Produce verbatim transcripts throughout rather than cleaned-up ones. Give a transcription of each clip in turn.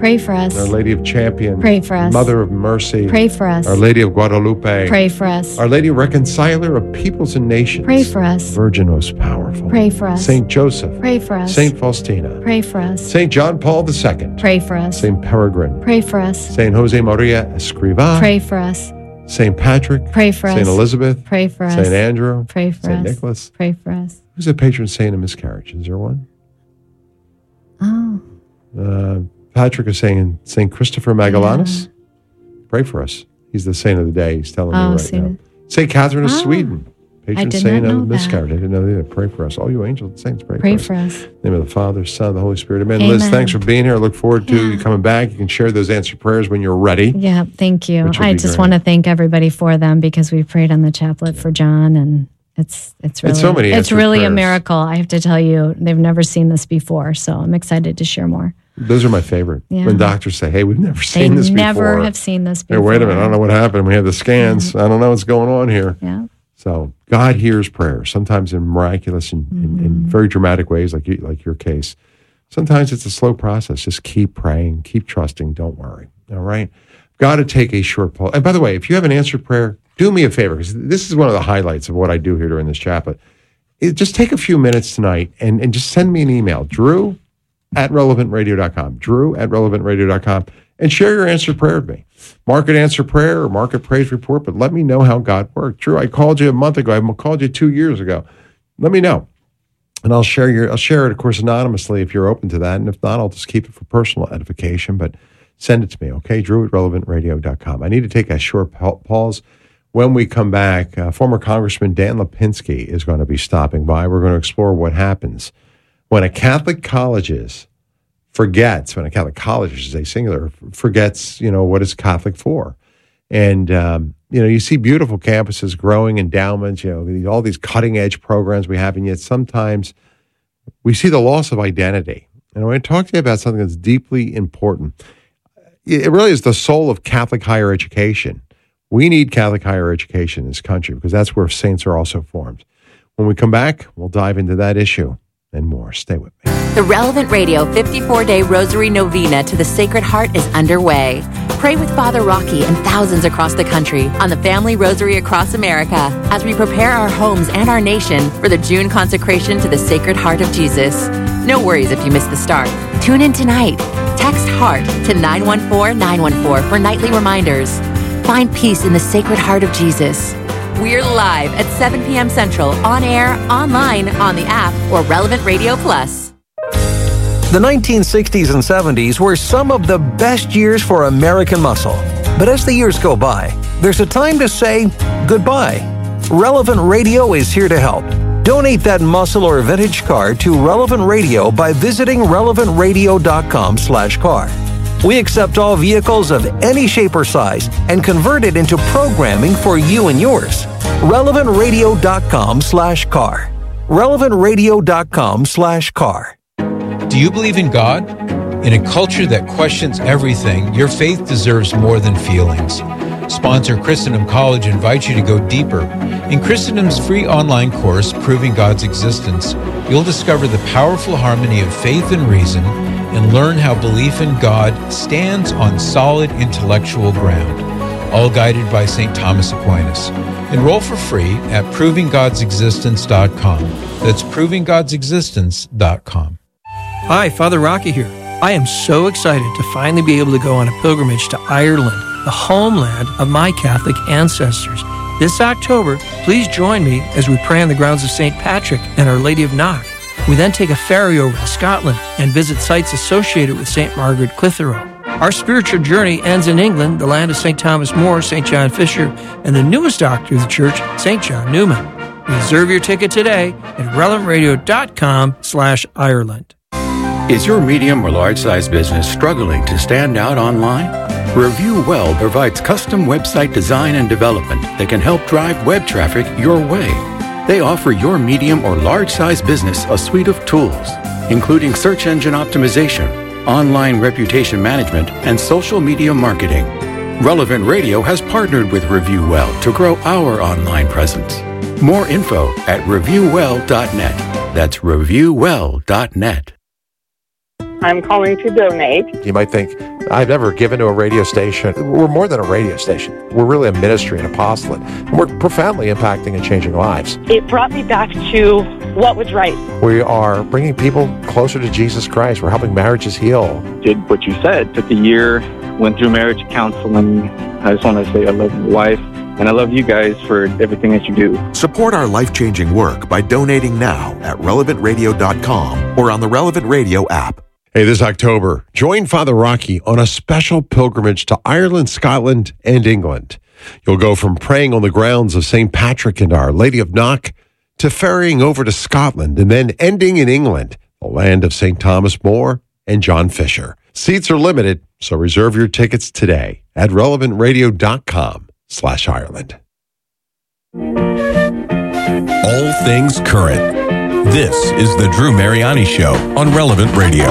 Pray for us. Our Lady of Champion. Pray for us. Mother of Mercy. Pray for us. Our Lady of Guadalupe. Pray for us. Our Lady Reconciler of Peoples and Nations. Pray for us. Virgin Most Powerful. Pray for us. Saint Joseph. Pray for us. Saint Faustina. Pray for us. Saint John Paul the Second. Pray for us. Saint Peregrine. Pray for us. Saint Jose Maria Escrivá. Pray for us. Saint Patrick. Pray for us. Saint Elizabeth. Pray for us. Saint Andrew. Pray for Saint us. Nicholas. Pray for us. Who's the patron saint of miscarriage? Is there one? Oh. Uh, Patrick is saying Saint Christopher Magellanus. Yeah. Pray for us. He's the saint of the day. He's telling oh, me right Saint now. Saint Catherine of oh. Sweden. Patron I did saint not know of miscarriage. I didn't know either. Pray for us. All you angels and saints, pray, pray for us. for us. In the name of the Father, Son, and the Holy Spirit. Amen. Amen. Liz, thanks for being here. I look forward to yeah. you coming back. You can share those answered prayers when you're ready. Yeah, thank you. I just great. want to thank everybody for them because we prayed on the chaplet for John, and it's it's really it's, so many it's really prayers. a miracle. I have to tell you, they've never seen this before, so I'm excited to share more. Those are my favorite. Yeah. When doctors say, hey, we've never They seen this before. They never have seen this before. Hey, wait a minute. I don't know what happened. We had the scans. Yeah. I don't know what's going on here. Yeah. So God hears prayers, sometimes in miraculous and mm-hmm. in, in very dramatic ways, like you, like your case. Sometimes it's a slow process. Just keep praying, keep trusting. Don't worry. All right. Got to take a short pause. And by the way, if you have an answered prayer, do me a favor, because this is one of the highlights of what I do here during this chaplet. It, just take a few minutes tonight and, and just send me an email, Drew at relevant radio dot com, Drew at relevant radio dot com, and share your answered prayer with me. Mark it answer prayer or mark it praise report, but let me know how God worked. Drew, I called you a month ago. I called you two years ago. Let me know. And I'll share your, I'll share it, of course, anonymously if you're open to that. And if not, I'll just keep it for personal edification, but send it to me, okay? Drew at relevant radio dot com. I need to take a short pause. When we come back, uh, former Congressman Dan Lipinski is going to be stopping by. We're going to explore what happens when a Catholic colleges forgets, when a Catholic college, is a singular, forgets, you know, what is Catholic for. And, um, you know, you see beautiful campuses, growing endowments, you know, all these cutting edge programs we have, and yet sometimes we see the loss of identity. And I want to talk to you about something that's deeply important. It really is the soul of Catholic higher education. We need Catholic higher education in this country because that's where saints are also formed. When we come back, we'll dive into that issue and more. Stay with me. The Relevant Radio fifty-four day Rosary Novena to the Sacred Heart is underway. Pray with Father Rocky and thousands across the country on the Family Rosary across America as we prepare our homes and our nation for the June consecration to the Sacred Heart of Jesus. No worries if you miss the start. Tune in tonight. Text HEART to nine one four nine one four for nightly reminders. Find peace in the Sacred Heart of Jesus. We're live at seven p.m. Central, on air, online, on the app, or Relevant Radio Plus. The nineteen sixties and seventies were some of the best years for American muscle. But as the years go by, there's a time to say goodbye. Relevant Radio is here to help. Donate that muscle or vintage car to Relevant Radio by visiting relevant radio dot com slash car. We accept all vehicles of any shape or size and convert it into programming for you and yours. relevant radio dot com slash car. relevant radio dot com slash car. Do you believe in God? In a culture that questions everything, your faith deserves more than feelings. Sponsor Christendom College invites you to go deeper. In Christendom's free online course, Proving God's Existence, you'll discover the powerful harmony of faith and reason and learn how belief in God stands on solid intellectual ground, all guided by Saint Thomas Aquinas. Enroll for free at proving gods existence dot com. That's proving gods existence dot com. Hi, Father Rocky here. I am so excited to finally be able to go on a pilgrimage to Ireland, the homeland of my Catholic ancestors. This October, please join me as we pray on the grounds of Saint Patrick and Our Lady of Knock. We then take a ferry over to Scotland and visit sites associated with Saint Margaret Clitheroe. Our spiritual journey ends in England, the land of Saint Thomas More, Saint John Fisher, and the newest doctor of the church, Saint John Newman. Reserve your ticket today at relevant radio dot com slash Ireland. Is your medium or large-size business struggling to stand out online? Review Well provides custom website design and development that can help drive web traffic your way. They offer your medium or large-size business a suite of tools, including search engine optimization, online reputation management, and social media marketing. Relevant Radio has partnered with Review Well to grow our online presence. More info at review well dot net. That's review well dot net. I'm calling to donate. You might think, I've never given to a radio station. We're more than a radio station. We're really a ministry, an apostolate. And we're profoundly impacting and changing lives. It brought me back to what was right. We are bringing people closer to Jesus Christ. We're helping marriages heal. Did what you said. Took a year, went through marriage counseling. I just want to say I love my wife, and I love you guys for everything that you do. Support our life-changing work by donating now at relevant radio dot com or on the Relevant Radio app. Hey, this October, join Father Rocky on a special pilgrimage to Ireland, Scotland, and England. You'll go from praying on the grounds of Saint Patrick and Our Lady of Knock to ferrying over to Scotland and then ending in England, the land of Saint Thomas More and John Fisher. Seats are limited, so reserve your tickets today at relevant radio dot com slash Ireland. All things current. This is the Drew Mariani Show on Relevant Radio.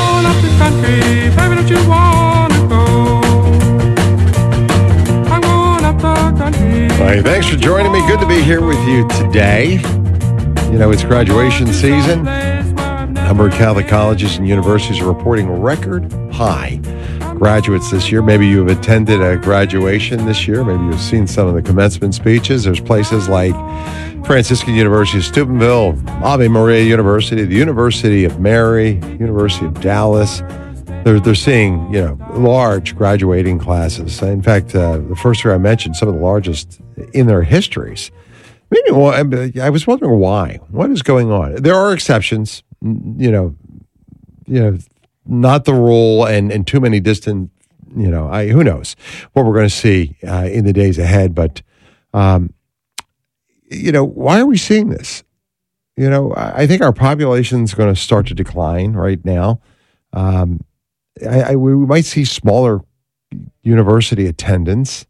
Hey, thanks for joining me. Good to be here with you today. You know, it's graduation season. A number of Catholic colleges and universities are reporting record high graduates this year. Maybe you've attended a graduation this year. Maybe you've seen some of the commencement speeches. There's places like Franciscan University of Steubenville, Ave Maria University, the University of Mary, University of Dallas. They're, they're seeing, you know, large graduating classes. In fact, uh, the first year I mentioned some of the largest in their histories. Maybe well, I was wondering why. What is going on? There are exceptions, you know, you know, not the rule, and, and too many distant, you know, I, who knows what we're going to see uh, in the days ahead. But, um, you know, why are we seeing this? You know, I think our population is going to start to decline right now. Um, I, I, we might see smaller university attendance.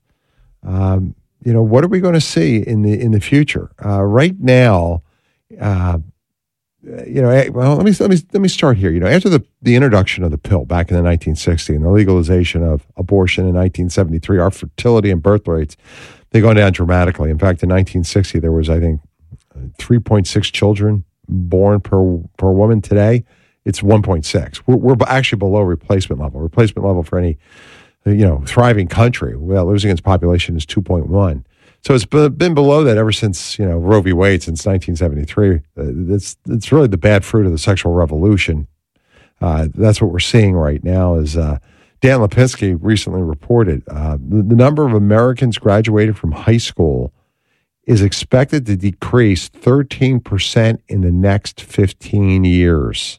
Um, you know, what are we going to see in the in the future? Uh, right now, uh, you know, well, let me let me let me start here. You know, after the, the introduction of the pill back in the nineteen sixties and the legalization of abortion in nineteen seventy-three, our fertility and birth rates, they've gone down dramatically. In fact, in nineteen sixty, there was, I think, three point six children born per per woman. Today, it's one point six. We're, we're actually below replacement level. Replacement level for any, you know, thriving country, well, losing its population is two point one. So it's been below that ever since, you know, Roe v. Wade, since nineteen seventy-three. Uh, it's, it's really the bad fruit of the sexual revolution. Uh, that's what we're seeing right now. Is uh, Dan Lipinski recently reported uh, the, the number of Americans graduating from high school is expected to decrease thirteen percent in the next fifteen years.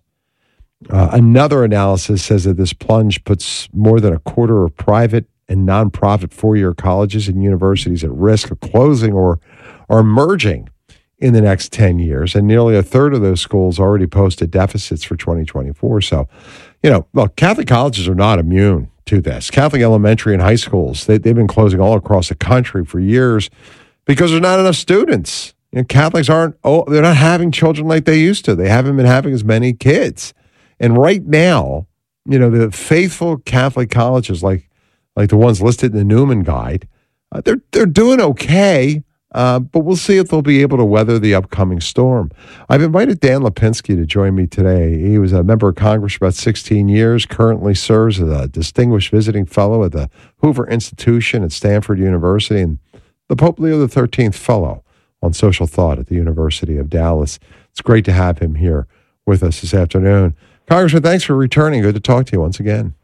Uh, another analysis says that this plunge puts more than a quarter of private and nonprofit four-year colleges and universities at risk of closing or, or merging in the next ten years. And nearly a third of those schools already posted deficits for twenty twenty-four. So, you know, well, Catholic colleges are not immune to this. Catholic elementary and high schools, they, they've been closing all across the country for years because there's not enough students. You know, Catholics aren't, oh, they're not having children like they used to. They haven't been having as many kids. And right now, you know, the faithful Catholic colleges like like the ones listed in the Newman Guide, uh, they're they're doing okay, uh, but we'll see if they'll be able to weather the upcoming storm. I've invited Dan Lipinski to join me today. He was a member of Congress for about sixteen years, currently serves as a distinguished visiting fellow at the Hoover Institution at Stanford University, and the Pope Leo the thirteenth Fellow on Social Thought at the University of Dallas. It's great to have him here with us this afternoon. Congressman, thanks for returning. Good to talk to you once again.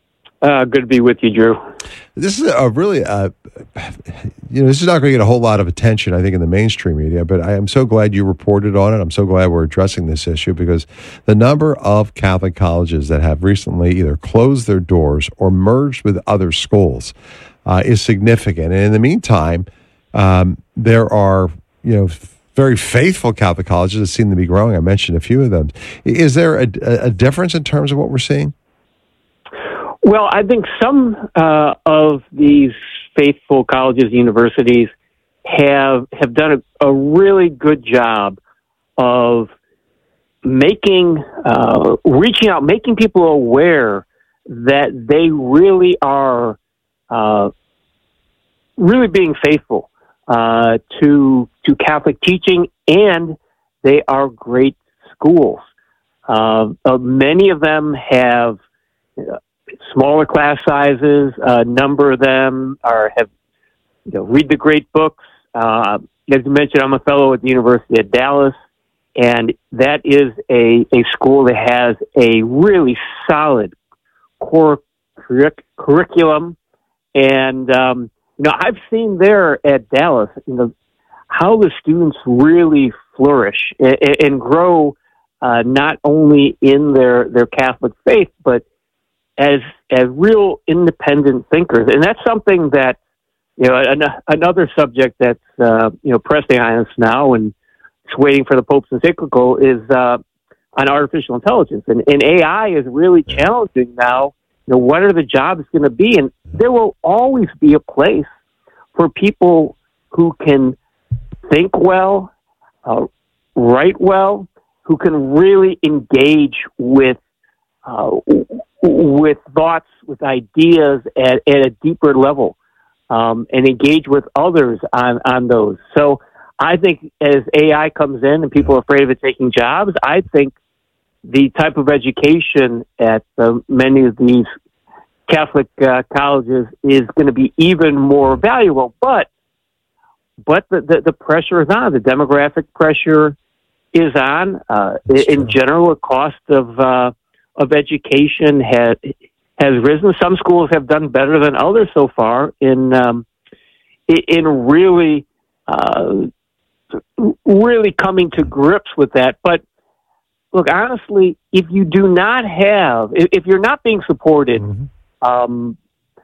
Uh, good to be with you, Drew. This is a really, uh, you know, this is not going to get a whole lot of attention, I think, in the mainstream media, but I am so glad you reported on it. I'm so glad we're addressing this issue because the number of Catholic colleges that have recently either closed their doors or merged with other schools uh, is significant. And in the meantime, um, there are, you know, very faithful Catholic colleges that seem to be growing. I mentioned a few of them. Is there a, a difference in terms of what we're seeing? Well, I think some uh, of these faithful colleges and universities have have done a, a really good job of making, uh, reaching out, making people aware that they really are uh, really being faithful uh, to to Catholic teaching, and they are great schools. Uh, uh, many of them have smaller class sizes. A number of them are have you know read the great books. Uh, as you mentioned, I'm a fellow at the University of Dallas, and that is a, a school that has a really solid core curric- curriculum. And um, you know, I've seen there at Dallas, you know, how the students really flourish and, and grow, uh, not only in their, their Catholic faith, but as as real independent thinkers. And that's something that, you know, an, another subject that's, uh, you know, pressing on us now and it's waiting for the Pope's encyclical is uh, on artificial intelligence. And, and A I is really challenging now. You know, what are the jobs going to be? And there will always be a place for people who can think well, uh, write well, who can really engage with uh, with thoughts, with ideas at, at a deeper level. Um, and engage with others on, on those. So I think as A I comes in and people are afraid of it taking jobs, I think the type of education at uh, many of these Catholic uh, colleges is going to be even more valuable. But but the, the, the pressure is on. The demographic pressure is on. Uh, in general, the cost of uh, of education has has risen. Some schools have done better than others so far in um, in really uh, really coming to grips with that. But look, honestly, if you do not have, if, if you're not being supported, mm-hmm. um,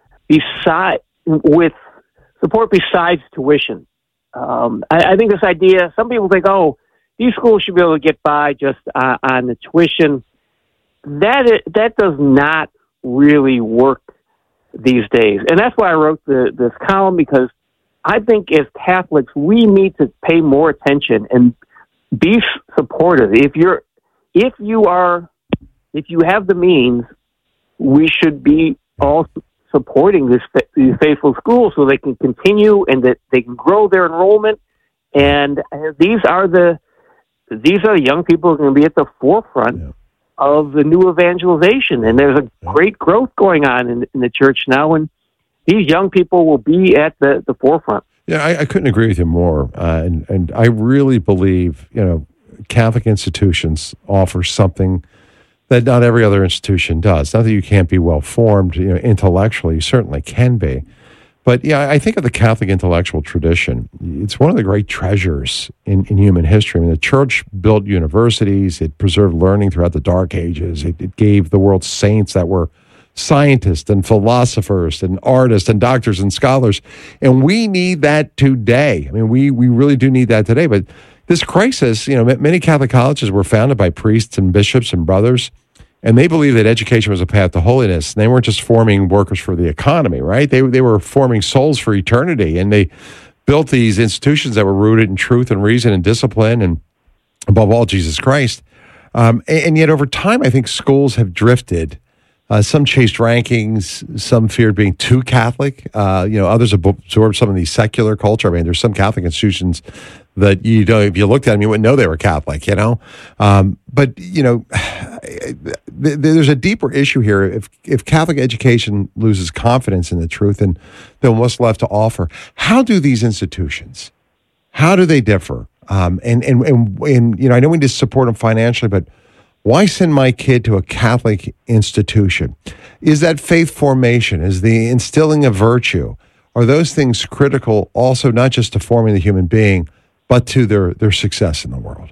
beside with support besides tuition, um, I, I think this idea. Some people think, oh, these schools should be able to get by just uh, on the tuition. That is, that does not really work these days. And that's why I wrote the, this column, because I think as Catholics, we need to pay more attention and be supportive. If you're, if you are, if you have the means, we should be all supporting this, these faithful schools so they can continue and that they can grow their enrollment. And these are the, these are the young people who are going to be at the forefront yeah. of the new evangelization. And there's a great growth going on in, in the church now, and these young people will be at the, the forefront. Yeah, I, I couldn't agree with you more. Uh, and, and I really believe, you know, Catholic institutions offer something that not every other institution does. Not that you can't be well-formed, you know, intellectually, you certainly can be. But yeah, I think of the Catholic intellectual tradition. It's one of the great treasures in, in human history. I mean, the church built universities. It preserved learning throughout the Dark Ages. It, it gave the world saints that were scientists and philosophers and artists and doctors and scholars. And we need that today. I mean, we, we really do need that today. But this crisis, you know, many Catholic colleges were founded by priests and bishops and brothers. And they believed that education was a path to holiness. And they weren't just forming workers for the economy, right? They, they were forming souls for eternity. And they built these institutions that were rooted in truth and reason and discipline and, above all, Jesus Christ. Um, and, and yet over time, I think schools have drifted. Uh, some chased rankings. Some feared being too Catholic. Uh, you know, others absorbed some of the secular culture. I mean, there's some Catholic institutions that you don't, if you looked at them, you wouldn't know they were Catholic, you know? Um, but, you know, there's a deeper issue here. If if Catholic education loses confidence in the truth and then what's left to offer, how do these institutions, how do they differ? Um, and, and, and, and, you know, I know we need to support them financially, but why send my kid to a Catholic institution? Is that faith formation? Is the instilling of virtue? Are those things critical also not just to forming the human being, but to their, their success in the world?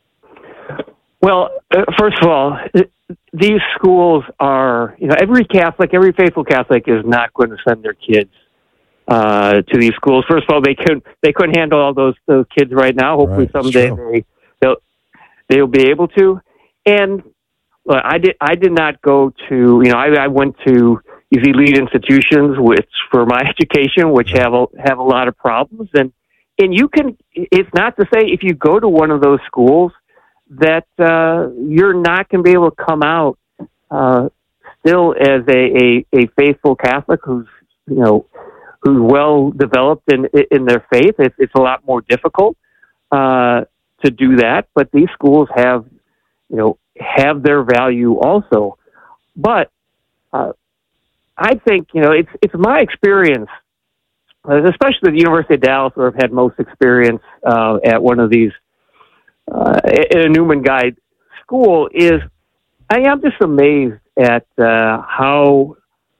Well, uh, first of all, it, these schools are, you know, every Catholic, every faithful Catholic is not going to send their kids uh, to these schools. First of all, they couldn't, they couldn't handle all those, those kids right now. Hopefully right, someday they, they'll, they'll be able to. And look, I did, I did not go to, you know, I, I went to these elite institutions which, for my education, which have a, have a lot of problems. And, and you can, it's not to say if you go to one of those schools that uh, you're not going to be able to come out uh, still as a, a, a faithful Catholic who's, you know, who's well developed in in their faith. It's, it's a lot more difficult uh, to do that, but these schools have, you know, have their value also. But uh, I think, you know, it's it's my experience, especially at the University of Dallas, where I've had most experience uh, at one of these, uh, in a Newman Guide school, is I am just amazed at uh, how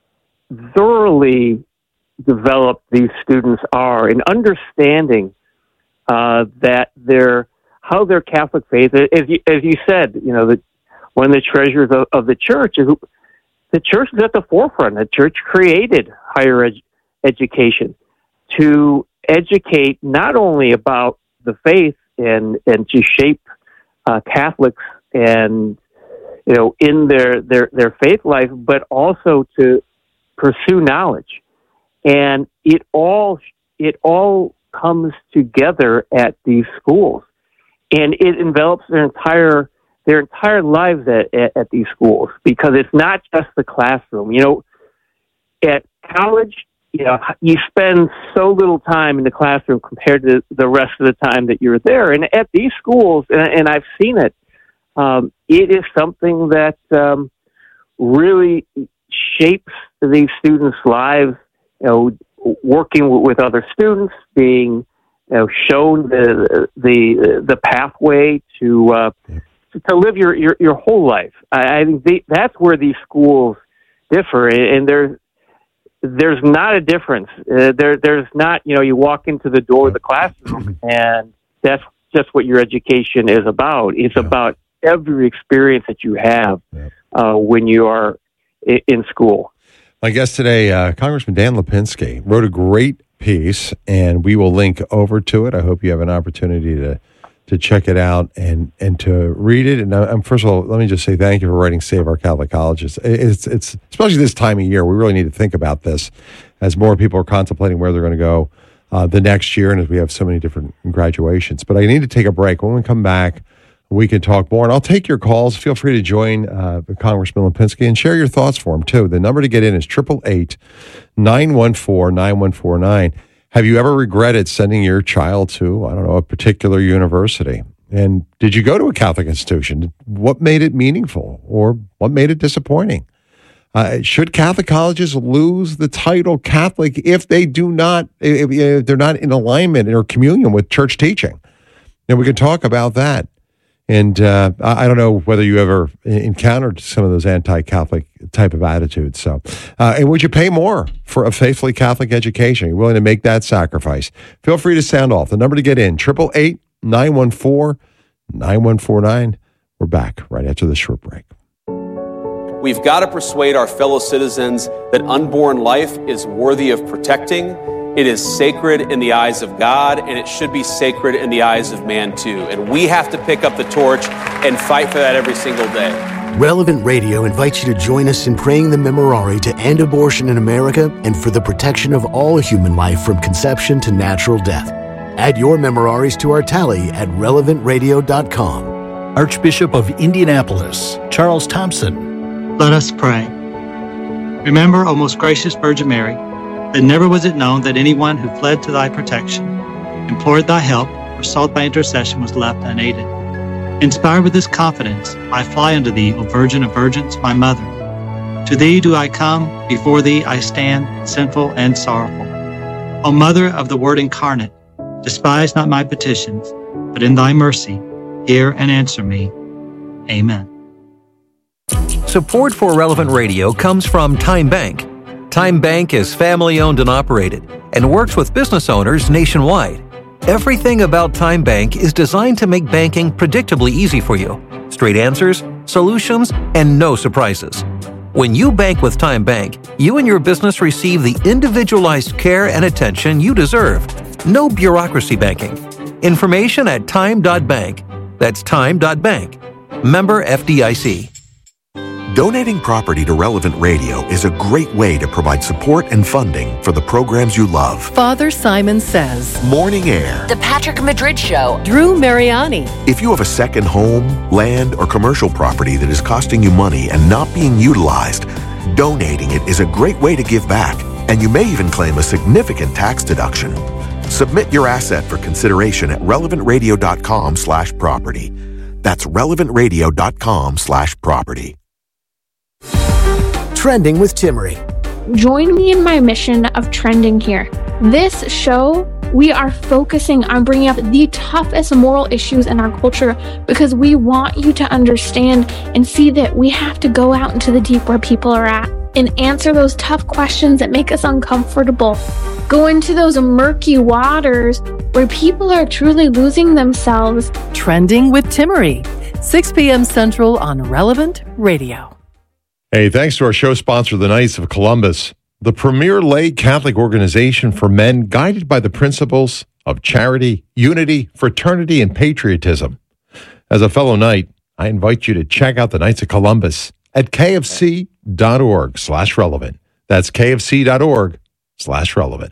thoroughly developed these students are in understanding uh, that their how their Catholic faith, as you, as you said, you know, that one of the treasures of, of the church is the church is at the forefront. The church created higher ed- education to educate not only about the faith and and to shape uh, Catholics and you know in their, their their faith life, but also to pursue knowledge. And it all it all comes together at these schools, and it envelops their entire their entire lives at, at, at these schools, because it's not just the classroom. You know, at college, you know, you spend so little time in the classroom compared to the rest of the time that you're there. And at these schools, and, and I've seen it, um, it is something that um, really shapes these students' lives. You know, working w- with other students, being you know shown the the the pathway to. Uh, to live your, your, your whole life. I, I think they, that's where these schools differ, and there's there's not a difference. Uh, there there's not, you know, you walk into the door of the classroom and that's just what your education is about. It's yeah. about every experience that you have yeah. uh, when you are I- in school. My guest today, uh, Congressman Dan Lipinski, wrote a great piece, and we will link over to it. I hope you have an opportunity to to check it out and, and to read it. And I'm, first of all, let me just say thank you for writing Save Our Catholic Colleges. It's, it's especially this time of year, we really need to think about this as more people are contemplating where they're going to go uh, the next year, and as we have so many different graduations. But I need to take a break. When we come back, we can talk more, and I'll take your calls. Feel free to join uh, Congressman Lipinski and share your thoughts for him, too. The number to get in is eight eight eight, nine one four, nine one four nine. Have you ever regretted sending your child to, I don't know, a particular university? And did you go to a Catholic institution? What made it meaningful, or what made it disappointing? Uh, should Catholic colleges lose the title Catholic if they do not, if, if they're not in alignment or communion with church teaching? And we can talk about that. And uh, I don't know whether you ever encountered some of those anti-Catholic type of attitudes. So, uh, and would you pay more for a faithfully Catholic education? Are you willing to make that sacrifice? Feel free to sound off. The number to get in, eight eight eight, nine one four, nine one four nine. We're back right after this short break. We've got to persuade our fellow citizens that unborn life is worthy of protecting. It is sacred in the eyes of God, and it should be sacred in the eyes of man, too. And we have to pick up the torch and fight for that every single day. Relevant Radio invites you to join us in praying the Memorare to end abortion in America and for the protection of all human life from conception to natural death. Add your Memoraries to our tally at relevant radio dot com. Archbishop of Indianapolis, Charles Thompson. Let us pray. Remember, O most gracious Virgin Mary, that never was it known that anyone who fled to thy protection, implored thy help, or sought thy intercession was left unaided. Inspired with this confidence, I fly unto thee, O Virgin of Virgins, my Mother. To thee do I come, before thee I stand, sinful and sorrowful. O Mother of the Word incarnate, despise not my petitions, but in thy mercy, hear and answer me. Amen. Support for Relevant Radio comes from Time Bank. Time Bank is family-owned and operated and works with business owners nationwide. Everything about Time Bank is designed to make banking predictably easy for you. Straight answers, solutions, and no surprises. When you bank with Time Bank, you and your business receive the individualized care and attention you deserve. No bureaucracy banking. Information at time dot bank. That's time dot bank. Member F D I C. Donating property to Relevant Radio is a great way to provide support and funding for the programs you love. Father Simon Says. Morning Air. The Patrick Madrid Show. Drew Mariani. If you have a second home, land, or commercial property that is costing you money and not being utilized, donating it is a great way to give back, and you may even claim a significant tax deduction. Submit your asset for consideration at relevant radio dot com slash property. That's relevant radio dot com slash property. Trending with Timmery. join me in my mission of trending here. This show, we are focusing on bringing up the toughest moral issues in our culture because we want you to understand and see that we have to go out into the deep where people are at and answer those tough questions that make us uncomfortable. Go into those murky waters where people are truly losing themselves. Trending with Timmerie, six p.m. Central on Relevant Radio. Hey, thanks to our show sponsor, the Knights of Columbus, the premier lay Catholic organization for men guided by the principles of charity, unity, fraternity, and patriotism. As a fellow Knight, I invite you to check out the Knights of Columbus at kfc.org slash relevant. That's kfc.org slash relevant.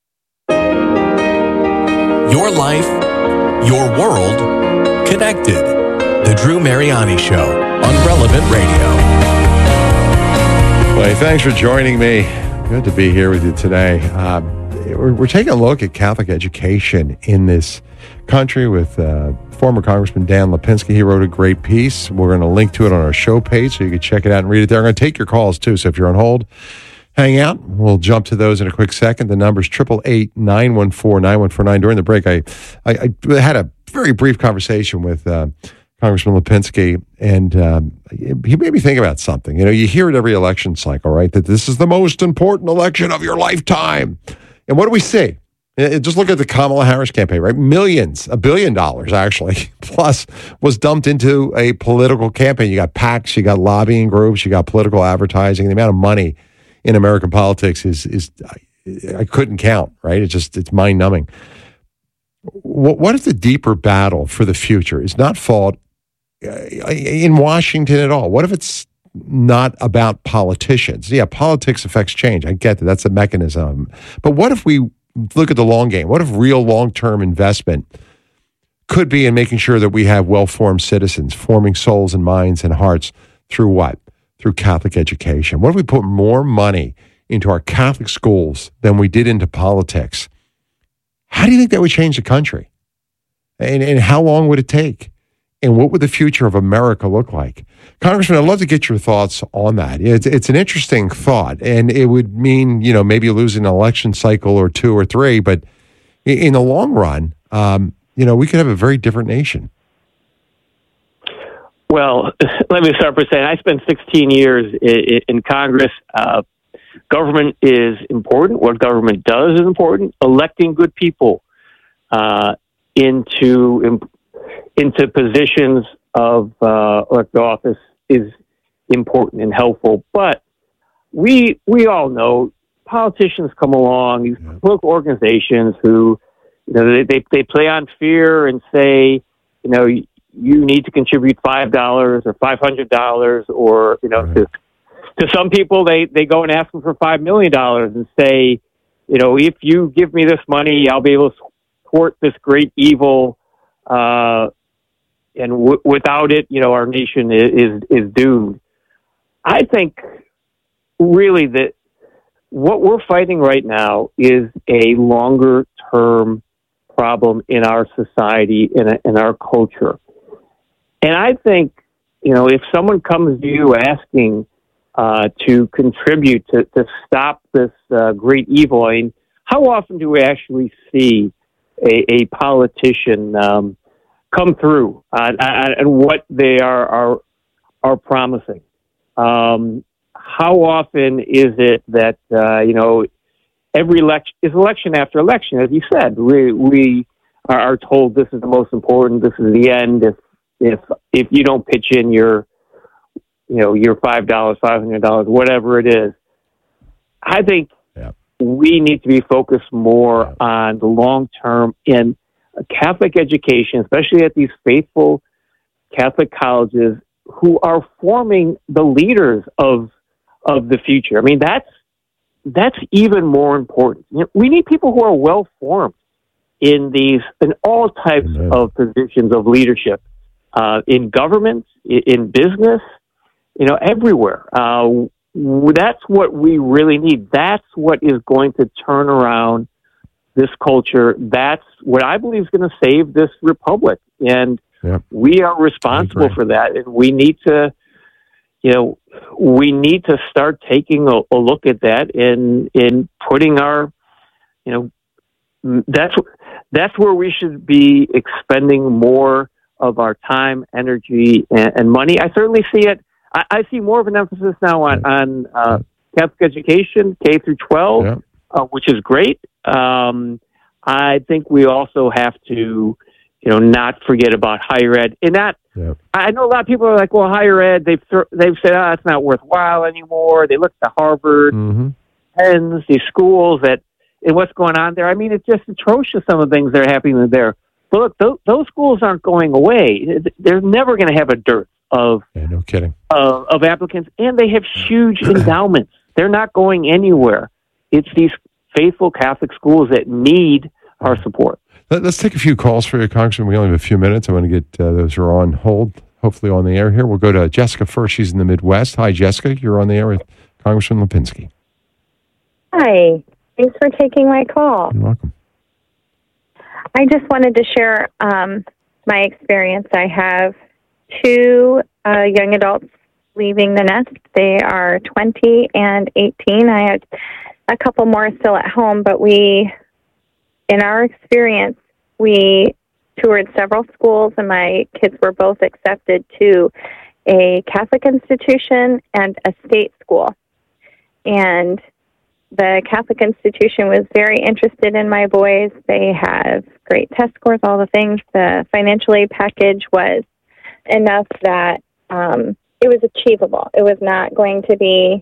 Your life, your world, connected. The Drew Mariani Show on Relevant Radio. Well, hey, thanks for joining me. Good to be here with you today. Uh, we're, we're taking a look at Catholic education in this country with uh, former Congressman Dan Lipinski. He wrote a great piece. We're going to link to it on our show page so you can check it out and read it there. I'm going to take your calls, too, so if you're on hold, hang out. We'll jump to those in a quick second. The number's eight eight eight, nine one four, nine one four nine. During the break, I, I, I had a very brief conversation with uh, Congressman Lipinski, and um, he made me think about something. You know, you hear it every election cycle, right, that this is the most important election of your lifetime. And what do we see? Just look at the Kamala Harris campaign, right? Millions, a billion dollars actually, plus was dumped into a political campaign. You got PACs, you got lobbying groups, you got political advertising. The amount of money in American politics is, is I couldn't count, right? It's just, it's mind-numbing. What if the deeper battle for the future is not fought in Washington at all? What if it's not about politicians? Yeah, politics affects change. I get that. That's a mechanism. But what if we look at the long game? What if real long-term investment could be in making sure that we have well-formed citizens, forming souls and minds and hearts through what? Through Catholic education. What if we put more money into our Catholic schools than we did into politics? How do you think that would change the country? And, and how long would it take? And what would the future of America look like? Congressman, I'd love to get your thoughts on that. It's, it's an interesting thought, and it would mean, you know, maybe losing an election cycle or two or three, but in the long run, um, you know, we could have a very different nation. Well, let me start by saying I spent sixteen years in, in Congress. Uh, government is important. What government does is important. Electing good people uh, into into positions of uh, elected office is important and helpful. But we we all know politicians come along, these political organizations who, you know, they, they, they play on fear and say, you know, you need to contribute five dollars or five hundred dollars, or, you know, right. to, to some people, they, they go and ask them for five million dollars and say, you know, if you give me this money, I'll be able to thwart this great evil. Uh, and w- without it, you know, our nation is, is, is doomed. I think really that what we're fighting right now is a longer term problem in our society, in, a, in our culture. And I think, you know, if someone comes to you asking uh, to contribute to, to stop this uh, great evil, I mean, how often do we actually see a, a politician um, come through uh, and what they are are, are promising? Um, how often is it that, uh, you know, every election is election after election, as you said, we, we are, are told this is the most important, this is the end. If, if, if you don't pitch in your, you know, your five dollars, five hundred dollars, whatever it is, I think yeah. we need to be focused more yeah. on the long term in Catholic education, especially at these faithful Catholic colleges who are forming the leaders of of the future. I mean, that's that's even more important. You know, we need people who are well formed in these in all types Amen. Of positions of leadership, uh, in government, in, in business, you know, everywhere. Uh, that's what we really need. That's what is going to turn around this culture. That's what I believe is going to save this republic. And yep. we are responsible for that. And we need to, you know, we need to start taking a, a look at that and in putting our, you know, that's that's where we should be expending more of our time, energy, and, and money. I certainly see it. I, I see more of an emphasis now on on uh, Catholic education, K through twelve, yeah. uh, which is great. Um, I think we also have to, you know, not forget about higher ed. And that, yeah. I know a lot of people are like, well, higher ed, they've they've said, oh, it's not worthwhile anymore. They look to Harvard, mm-hmm. Penns, these schools that, and what's going on there. I mean, it's just atrocious, some of the things that are happening there. But look, those, those schools aren't going away. They're never going to have a dearth of yeah, no kidding uh, of applicants, and they have huge endowments. They're not going anywhere. It's these faithful Catholic schools that need our support. Let's take a few calls for you, Congressman. We only have a few minutes. I want to get uh, those who are on hold, hopefully on the air here. We'll go to Jessica first. She's in the Midwest. Hi, Jessica. You're on the air with Congressman Lipinski. Hi. Thanks for taking my call. You're welcome. I just wanted to share um, my experience. I have two uh, young adults leaving the nest. They are twenty and eighteen. I had a couple more still at home, but we, in our experience, we toured several schools, and my kids were both accepted to a Catholic institution and a state school. And the Catholic institution was very interested in my boys. They have great test scores, all the things. The financial aid package was enough that um, it was achievable. It was not going to be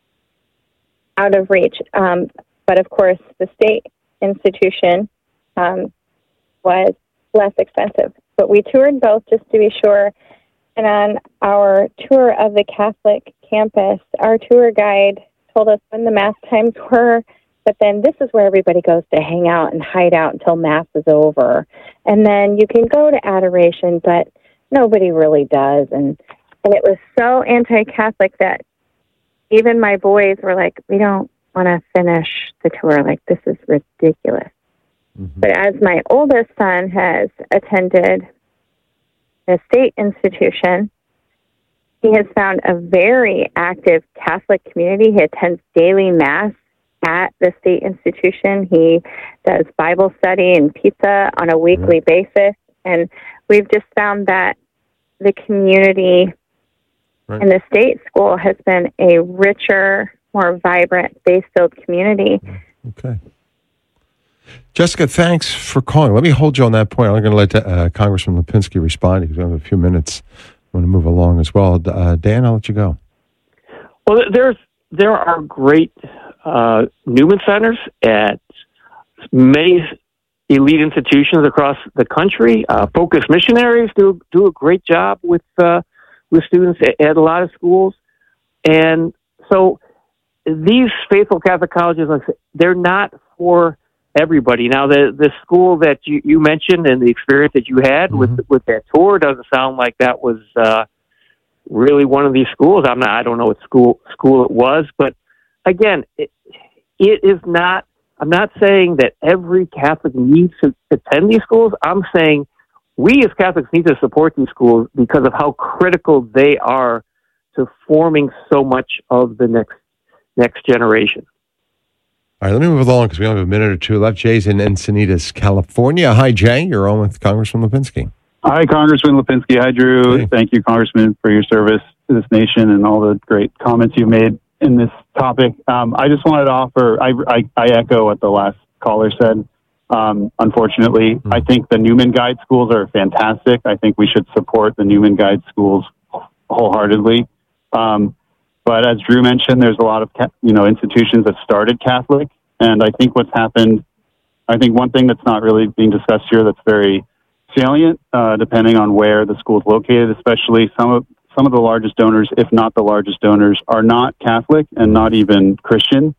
out of reach. Um, but of course, the state institution um, was less expensive. But we toured both just to be sure. And on our tour of the Catholic campus, our tour guide told us when the Mass times were, but then this is where everybody goes to hang out and hide out until Mass is over. And then you can go to adoration, but nobody really does. And, and it was so anti-Catholic that even my boys were like, we don't want to finish the tour. Like, this is ridiculous. Mm-hmm. But as my oldest son has attended a state institution, he has found a very active Catholic community. He attends daily Mass at the state institution. He does Bible study and pizza on a weekly mm-hmm. basis. And we've just found that the community right. in the state school has been a richer, more vibrant, faith-filled community. Okay. Jessica, thanks for calling. Let me hold you on that point. I'm going to let uh, Congressman Lipinski respond because we have a few minutes. I want to move along as well. Uh, Dan, I'll let you go. Well, there's there are great uh, Newman Centers at many elite institutions across the country. Uh, Focus Missionaries do do a great job with uh, with students at, at a lot of schools, and so these faithful Catholic colleges, they're not for everybody. Now, the the school that you, you mentioned and the experience that you had mm-hmm. with with that tour doesn't sound like that was uh, really one of these schools. I'm not. I don't know what school school it was, but again, it, it is not. I'm not saying that every Catholic needs to attend these schools. I'm saying we as Catholics need to support these schools because of how critical they are to forming so much of the next next generation. All right, let me move along because we only have a minute or two left. Jay's in Encinitas, California. Hi, Jay. You're on with Congressman Lipinski. Hi, Congressman Lipinski. Hi, Drew. Hey. Thank you, Congressman, for your service to this nation and all the great comments you've made in this topic. Um, I just wanted to offer, I, I, I echo what the last caller said. Um, unfortunately, mm-hmm. I think the Newman Guide schools are fantastic. I think we should support the Newman Guide schools wholeheartedly. Um, But as Drew mentioned, there's a lot of, you know, institutions that started Catholic. And I think what's happened, I think one thing that's not really being discussed here that's very salient, uh, depending on where the school is located, especially some of some of the largest donors, if not the largest donors, are not Catholic and not even Christian.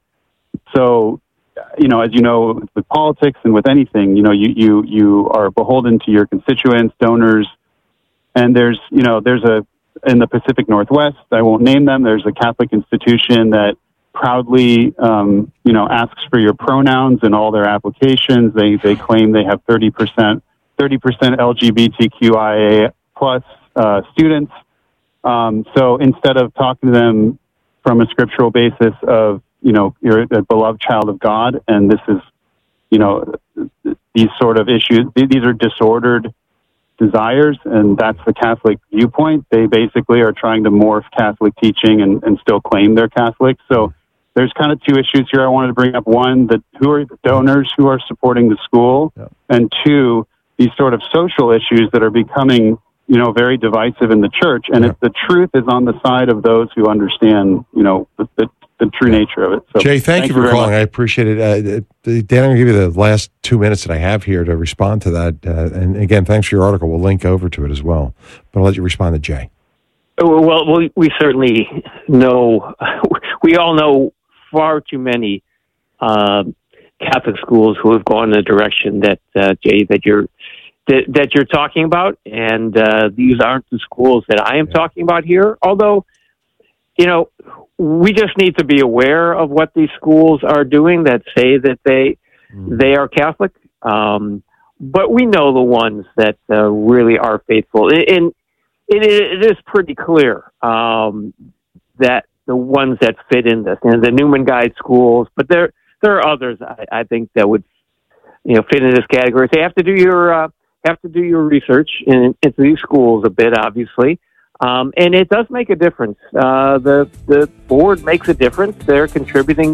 So, you know, as you know, with politics and with anything, you know, you, you, you are beholden to your constituents, donors. And there's, you know, there's a, in the Pacific Northwest, I won't name them, there's a Catholic institution that proudly, um, you know, asks for your pronouns in all their applications. They they claim they have thirty percent, thirty percent L G B T Q I A plus uh, students. Um, so instead of talking to them from a scriptural basis of, you know, you're a beloved child of God, and this is, you know, these sort of issues, these are disordered desires, and that's the Catholic viewpoint. They basically are trying to morph Catholic teaching and, and still claim they're Catholic. So there's kind of two issues here I wanted to bring up. One, that who are the donors who are supporting the school, yeah. and two, these sort of social issues that are becoming, you know, very divisive in the church. And yeah. if the truth is on the side of those who understand, you know, the, the, the true nature of it. So, Jay, thank, thank you for calling. Much. I appreciate it. Uh, Dan, I'm going to give you the last two minutes that I have here to respond to that. Uh, and again, thanks for your article. We'll link over to it as well. But I'll let you respond to Jay. Well, we, we certainly know, we all know far too many uh, Catholic schools who have gone in the direction that, uh, Jay, that you're that, that you're talking about. And uh, these aren't the schools that I am yeah. talking about here. Although, you know, we just need to be aware of what these schools are doing that say that they mm. they are Catholic. Um, but we know the ones that uh, really are faithful. And it, it is pretty clear um, that the ones that fit in this, and the Newman Guide schools, but there there are others I, I think that would, you know, fit in this category. So you have to do your uh, have to do your research in, into these schools a bit, obviously. Um, and it does make a difference. Uh, the the board makes a difference. They're contributing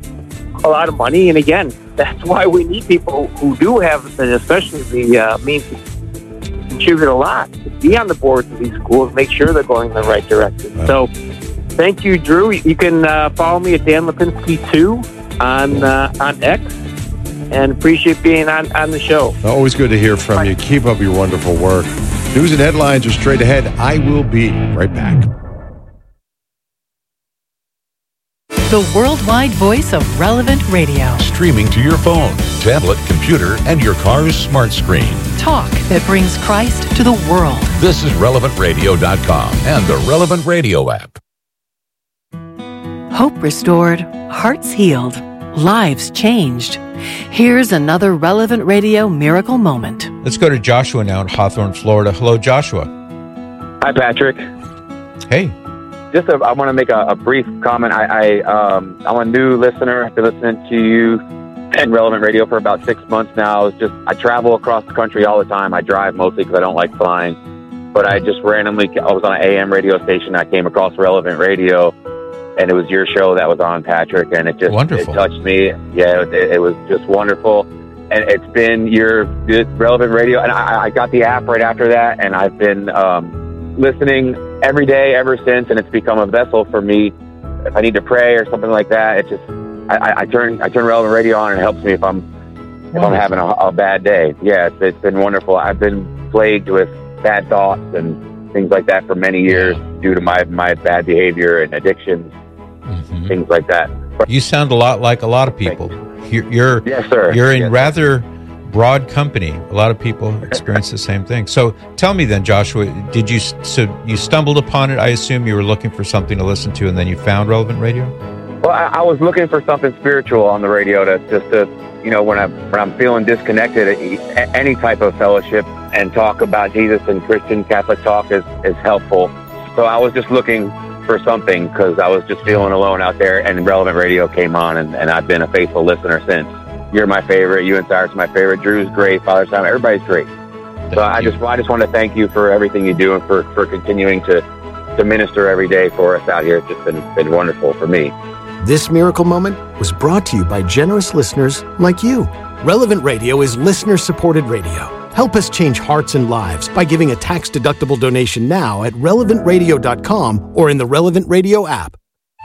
a lot of money, and again, that's why we need people who do have, and especially the uh, means to contribute a lot, to be on the boards of these schools, make sure they're going in the right direction. Right. So, thank you, Drew. You can uh, follow me at Dan Lipinski two on uh, on X, and appreciate being on, on the show. Always good to hear from you. Keep up your wonderful work. News and headlines are straight ahead. I will be right back. The worldwide voice of Relevant Radio. Streaming to your phone, tablet, computer, and your car's smart screen. Talk that brings Christ to the world. This is relevant radio dot com and the Relevant Radio app. Hope restored, hearts healed, lives changed. Here's another Relevant Radio miracle moment. Let's go to Joshua now in Hawthorne, Florida. Hello, Joshua. Hi, Patrick. Hey. Just a, I want to make a, a brief comment. I, I, um, I'm a new listener. I've been listening to you and Relevant Radio for about six months now. It's just I travel across the country all the time. I drive mostly because I don't like flying. But I just randomly, I was on an A M radio station. I came across Relevant Radio. And it was your show that was on, Patrick, and it just wonderful. It touched me. Yeah, it, it was just wonderful. And it's been your Relevant Radio, and I, I got the app right after that, and I've been um, listening every day ever since, and it's become a vessel for me. If I need to pray or something like that, it just I, I turn I turn Relevant Radio on, and it helps me if I'm if I'm having a, a bad day. Yeah, it's, it's been wonderful. I've been plagued with bad thoughts and things like that for many years due to my my bad behavior and addictions. Mm-hmm. Things like that. But you sound a lot like a lot of people. You're, you're yes, sir. You're in yes, rather broad company. A lot of people experience the same thing. So tell me then, Joshua, did you so you stumbled upon it? I assume you were looking for something to listen to, and then you found Relevant Radio. Well, I, I was looking for something spiritual on the radio to just to, you know, when I'm when I'm feeling disconnected, any type of fellowship and talk about Jesus and Christian Catholic talk is is helpful. So I was just looking for something because I was just feeling alone out there, and Relevant Radio came on, and, and I've been a faithful listener since. You're my favorite. You and Cyrus are my favorite. Drew's great. Father Simon, everybody's great. Thank so I you. just I just want to thank you for everything you do and for, for continuing to, to minister every day for us out here. It's just been, been wonderful for me. This miracle moment was brought to you by generous listeners like you. Relevant Radio is listener-supported radio. Help us change hearts and lives by giving a tax-deductible donation now at relevant radio dot com or in the Relevant Radio app.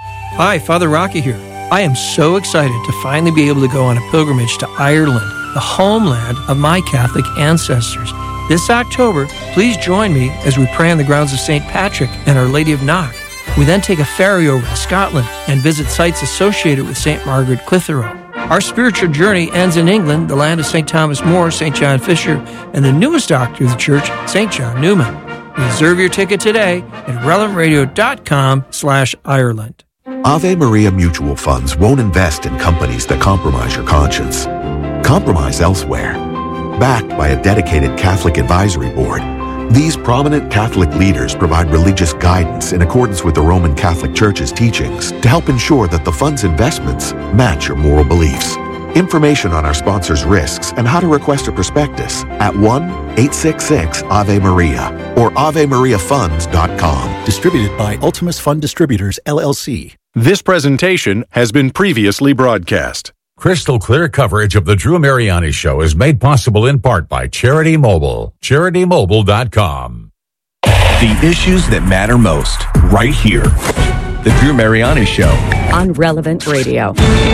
Hi, Father Rocky here. I am so excited to finally be able to go on a pilgrimage to Ireland, the homeland of my Catholic ancestors. This October, please join me as we pray on the grounds of Saint Patrick and Our Lady of Knock. We then take a ferry over to Scotland and visit sites associated with Saint Margaret Clitheroe. Our spiritual journey ends in England, the land of Saint Thomas More, Saint John Fisher, and the newest doctor of the church, Saint John Newman. Reserve your ticket today at relevant radio dot com slash Ireland. Ave Maria Mutual Funds won't invest in companies that compromise your conscience. Compromise elsewhere. Backed by a dedicated Catholic advisory board, These prominent Catholic leaders provide religious guidance in accordance with the Roman Catholic Church's teachings to help ensure that the fund's investments match your moral beliefs. Information on our sponsors' risks and how to request a prospectus at one eight six six Ave Maria or ave maria funds dot com. Distributed by Ultimus Fund Distributors, L L C. This presentation has been previously broadcast. Crystal clear coverage of the Drew Mariani Show is made possible in part by Charity Mobile. charity mobile dot com. The issues that matter most, right here. The Drew Mariani Show. On Relevant Radio.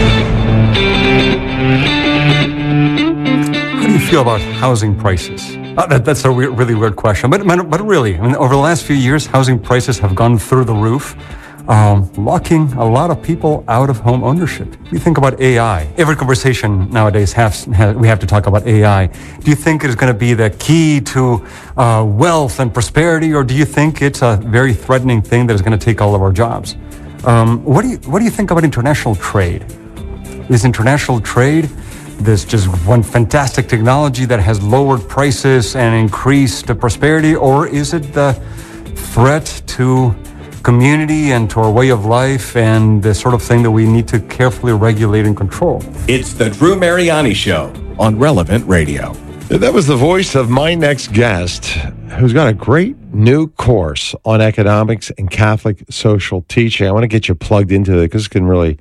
How do you feel about housing prices? Uh, that, that's a weird, really weird question. But, but, but really, I mean, over the last few years, housing prices have gone through the roof. Um, locking a lot of people out of home ownership. We think about A I. Every conversation nowadays has, has we have to talk about A I. Do you think it is going to be the key to uh, wealth and prosperity, or do you think it's a very threatening thing that is going to take all of our jobs? Um, what do you what do you think about international trade? Is international trade this just one fantastic technology that has lowered prices and increased the prosperity, or is it the threat to community and to our way of life and the sort of thing that we need to carefully regulate and control? It's the Drew Mariani Show on Relevant Radio. That was the voice of my next guest, who's got a great new course on economics and Catholic social teaching. I want to get you plugged into it because it can really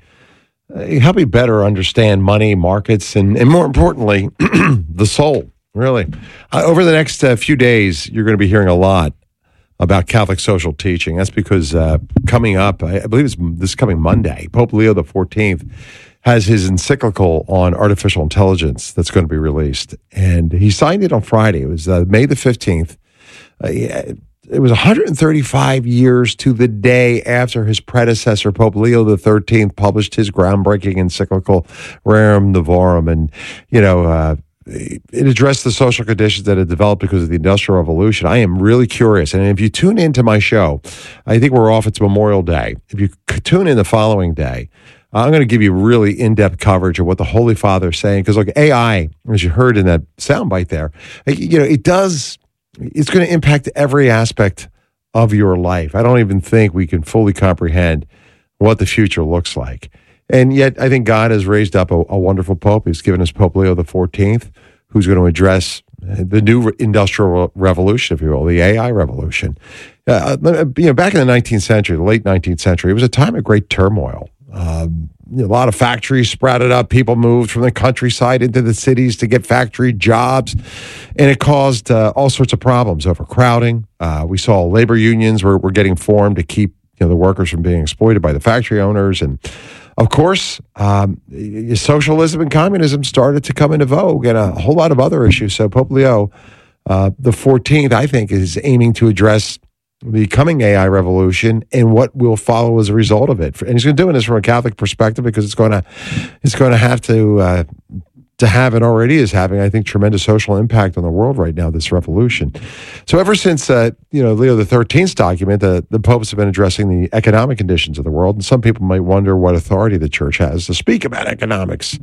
help you better understand money, markets, and, and more importantly, the soul, really. Uh, over the next uh, few days, you're going to be hearing a lot about Catholic social teaching. That's because uh, coming up, I, I believe it's this coming Monday, Pope Leo the fourteenth has his encyclical on artificial intelligence that's going to be released. And he signed it on Friday. It was uh, May the fifteenth. Uh, it was one hundred thirty-five years to the day after his predecessor, Pope Leo the thirteenth, published his groundbreaking encyclical, Rerum Novarum. And, you know, uh, it addressed the social conditions that had developed because of the Industrial Revolution. I am really curious. And if you tune into my show, I think we're off. It's Memorial Day. If you tune in the following day, I'm going to give you really in-depth coverage of what the Holy Father is saying. Because, look, A I, as you heard in that soundbite there, you know, it does, it's going to impact every aspect of your life. I don't even think we can fully comprehend what the future looks like. And yet, I think God has raised up a, a wonderful Pope. He's given us Pope Leo the fourteenth, who's going to address the new industrial revolution, if you will, the A I revolution. Uh, you know, back in the nineteenth century, the late nineteenth century, it was a time of great turmoil. Um, you know, a lot of factories sprouted up. People moved from the countryside into the cities to get factory jobs, and it caused uh, all sorts of problems, overcrowding. Uh, we saw labor unions were, were getting formed to keep you know the workers from being exploited by the factory owners, and of course, um, socialism and communism started to come into vogue, and a whole lot of other issues. So Pope Leo uh, the fourteenth, I think, is aiming to address the coming A I revolution and what will follow as a result of it. And he's going to do this from a Catholic perspective because it's going to it's going to have to uh, to have and already is having, I think, tremendous social impact on the world right now, this revolution. So ever since uh, you know Leo the thirteenth's document, the, the popes have been addressing the economic conditions of the world. And some people might wonder what authority the church has to speak about economics.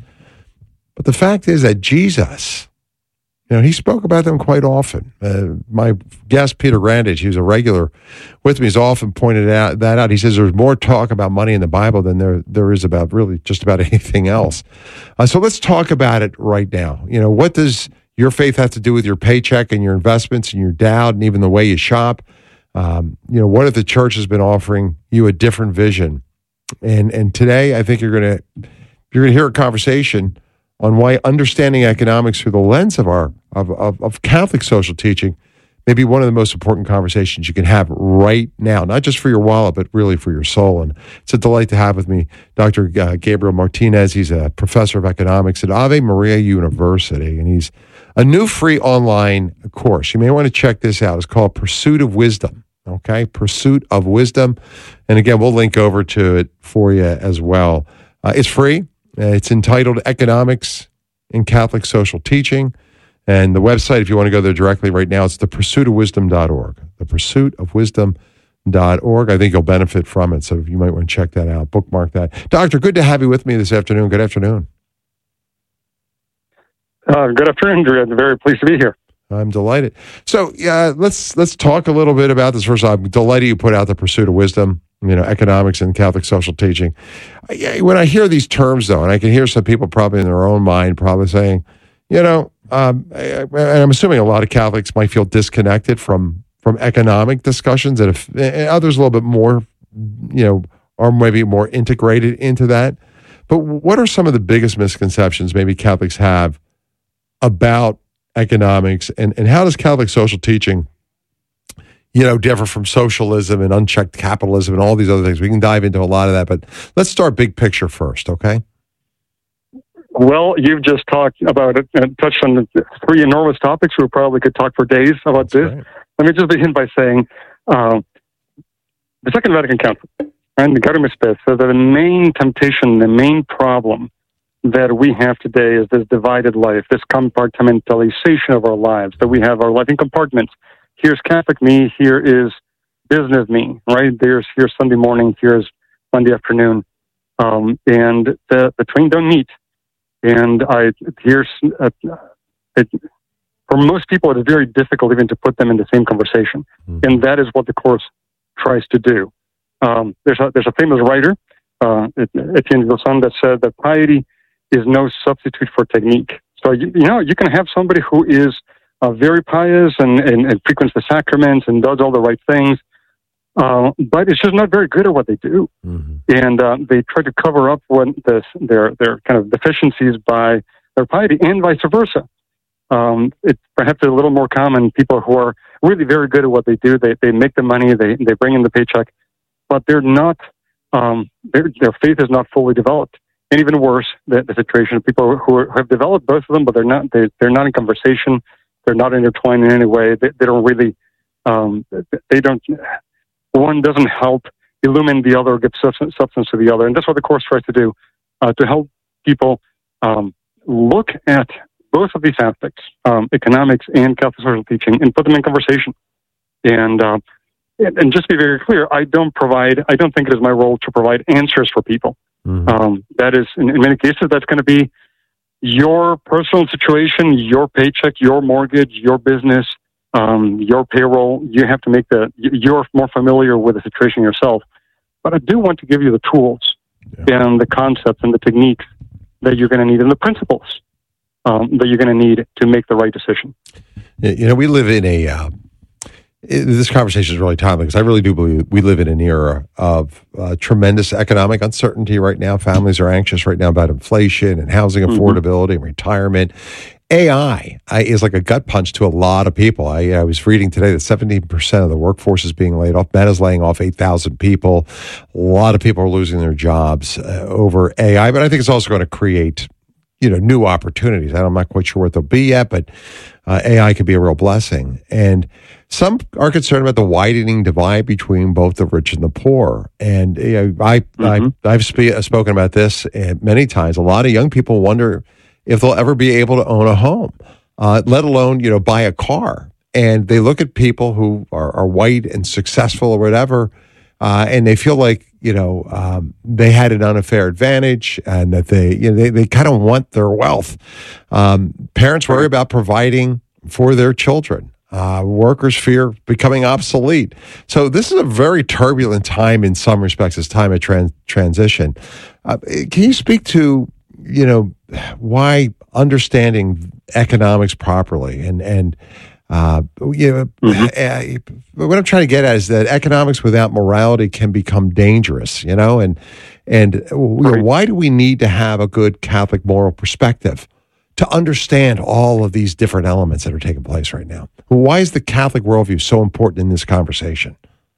But the fact is that Jesus, you know, he spoke about them quite often. Uh, my guest, Peter Grandage, he was a regular with me, he's often pointed out that out. He says there's more talk about money in the Bible than there there is about really just about anything else. Uh, so let's talk about it right now. You know, what does your faith have to do with your paycheck and your investments and your dowd and even the way you shop? Um, you know, what if the church has been offering you a different vision? And and today, I think you're gonna you're gonna hear a conversation on why understanding economics through the lens of our of, of, of Catholic social teaching may be one of the most important conversations you can have right now, not just for your wallet, but really for your soul. And it's a delight to have with me Doctor Uh, Gabriel Martinez. He's a professor of economics at Ave Maria University, and he's a new free online course. You may want to check this out. It's called Pursuit of Wisdom. Okay, Pursuit of Wisdom. And again, we'll link over to it for you as well. Uh, it's free. Uh, it's entitled Economics in Catholic Social Teaching. And the website, if you want to go there directly right now, it's the pursuit of wisdom dot org. the pursuit of wisdom dot org. I think you'll benefit from it, so you might want to check that out, bookmark that. Doctor, good to have you with me this afternoon. Good afternoon. Uh, good afternoon, Drew. I'm very pleased to be here. I'm delighted. So, yeah, let's let's talk a little bit about this. First, I'm delighted you put out The Pursuit of Wisdom, you know, economics and Catholic social teaching. I, when I hear these terms, though, and I can hear some people probably in their own mind probably saying, you know, um, I, and I'm assuming a lot of Catholics might feel disconnected from from economic discussions, and, if, and others a little bit more, you know, are maybe more integrated into that. But what are some of the biggest misconceptions maybe Catholics have about economics, and, and how does Catholic social teaching, you know, differ from socialism and unchecked capitalism and all these other things? We can dive into a lot of that, but let's start big picture first, okay? Well, you've just talked about it and touched on the three enormous topics. We probably could talk for days about That's this. Right. Let me just begin by saying uh, the Second Vatican Council and the Gaudium et Spes says that the main temptation, the main problem that we have today is this divided life, this compartmentalization of our lives, that we have our life in compartments. Here's Catholic me, here is business me, right? There's here's Sunday morning, here's Monday afternoon, um, and the, the twain don't meet. And I here's uh, it, for most people, it is very difficult even to put them in the same conversation, mm-hmm. and that is what the Course tries to do. Um, there's a there's a famous writer, uh, Etienne Gilson, that said that piety is no substitute for technique. So, you, you know, you can have somebody who is uh, very pious and, and, and frequents the sacraments and does all the right things, uh, but it's just not very good at what they do. Mm-hmm. And uh, they try to cover up what this, their their kind of deficiencies by their piety, and vice versa. Um, it's perhaps a little more common, people who are really very good at what they do, they, they make the money, they, they bring in the paycheck, but they're not, um, their, their faith is not fully developed. And even worse, the, the situation of people who are, have developed both of them, but they're not they, they're not in conversation. They're not intertwined in any way. They, they don't really. Um, they don't. One doesn't help illumine the other, or give substance, substance to the other, and that's what the Course tries to do, uh, to help people um, look at both of these aspects, um, economics and Catholic social teaching, and put them in conversation. And uh, and just to be very clear, I don't provide. I don't think it is my role to provide answers for people. Mm-hmm. Um, that is, in, in many cases, that's going to be your personal situation, your paycheck, your mortgage, your business, um, your payroll. You have to make the, you're more familiar with the situation yourself. But I do want to give you the tools yeah. and the concepts and the techniques that you're going to need, and the principles um, that you're going to need to make the right decision. You know, we live in a, uh, this conversation is really timely because I really do believe we live in an era of uh, tremendous economic uncertainty right now. Families are anxious right now about inflation and housing affordability mm-hmm. and retirement. A I is like a gut punch to a lot of people. I, I was reading today that seventeen percent of the workforce is being laid off. Meta's laying off eight thousand people. A lot of people are losing their jobs uh, over A I, but I think it's also going to create, you know, new opportunities. I'm not quite sure what they'll be yet, but uh, A I could be a real blessing. And some are concerned about the widening divide between both the rich and the poor. And you know, I, mm-hmm. I, I've spe- spoken about this many times. A lot of young people wonder if they'll ever be able to own a home, uh, let alone, you know, buy a car. And they look at people who are, are white and successful or whatever, uh, and they feel like, you know, um, they had an unfair advantage, and that they, you know, they, they kind of want their wealth. Um, parents worry about providing for their children. Uh, workers fear becoming obsolete. So this is a very turbulent time in some respects. It's time of trans- transition. Uh, can you speak to, you know, why understanding economics properly and and uh, you know, mm-hmm. uh, what I'm trying to get at is that economics without morality can become dangerous. You know, and and you know, why do we need to have a good Catholic moral perspective to understand all of these different elements that are taking place right now? Why is the Catholic worldview so important in this conversation?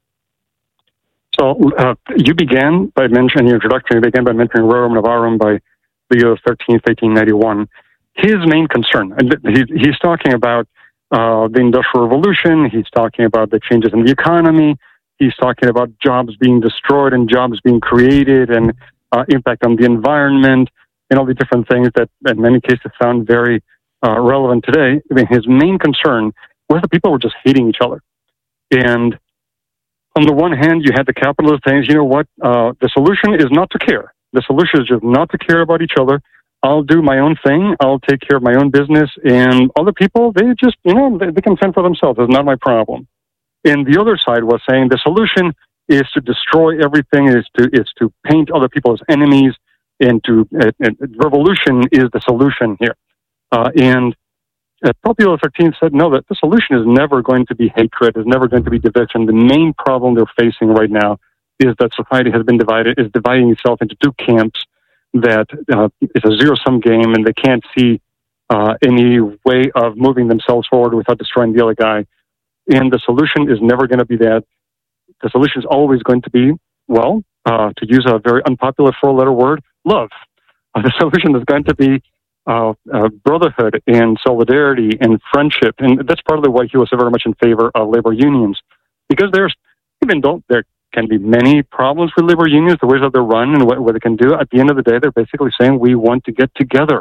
So uh, you began by mentioning, your introduction, you began by mentioning Rerum Novarum by Leo the thirteenth, eighteen ninety-one. His main concern, and he's, he's talking about uh, the Industrial Revolution, he's talking about the changes in the economy, he's talking about jobs being destroyed and jobs being created, and uh, impact on the environment, and all the different things that in many cases sound very uh, relevant today. I mean, his main concern was that people were just hating each other. And on the one hand, you had the capitalist things, you know what, uh, the solution is not to care. The solution is just not to care about each other. I'll do my own thing. I'll take care of my own business, and other people, they just, you know, they, they can fend for themselves. It's not my problem. And the other side was saying the solution is to destroy everything, is to is to paint other people as enemies, and to uh, uh, revolution is the solution here. Uh, and uh, Pope Leo the thirteenth said, no, that the solution is never going to be hatred, is never going to be division. The main problem they're facing right now is that society has been divided, is dividing itself into two camps, that uh, it's a zero-sum game, and they can't see uh, any way of moving themselves forward without destroying the other guy. And the solution is never going to be that. The solution is always going to be, well, uh, to use a very unpopular four-letter word, love. Uh, the solution is going to be uh, uh, brotherhood and solidarity and friendship. And that's partly why he was very much in favor of labor unions. Because there's, even though there can be many problems with labor unions, the ways that they're run and what, what they can do, at the end of the day, they're basically saying, we want to get together.